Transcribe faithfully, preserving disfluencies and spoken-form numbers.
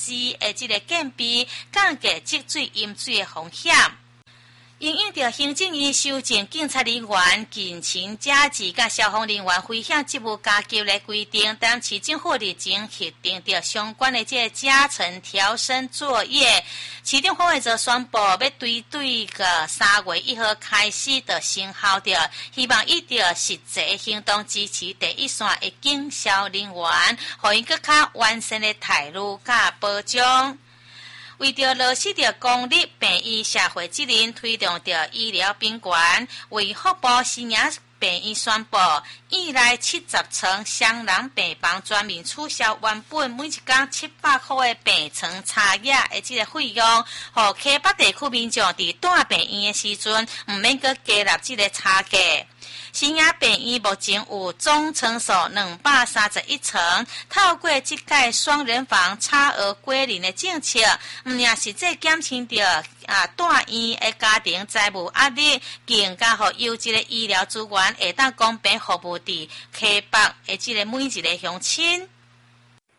C 的这个建备，降低积水淹水的风险。因应着行政院修正警察人员、警情、甲级甲消防人员危险职务加级的规定，当市政府日前核定着相关的这个加成调升作业。市政府会则宣布要对对个三月一号开始的生效着，希望以着实际行动支持第一线的警消人员，互因更较完善的态度甲保障。为着落实着公立病医社会责任，推动着医疗宾馆，为福部新营病院宣布，以来七十床双人病房全面取消原本每一天七百块的病床差额的这个费用，互溪北地区民众伫住病院的时阵，唔免阁加纳这个差价。新营病院目前有总床数两百三十一床，透过这届双人房差额归零的政策，唔也实际减轻着啊住院的家庭财务压力，更加互优质的医疗资源会当公平服务伫溪北的这个每一个乡亲。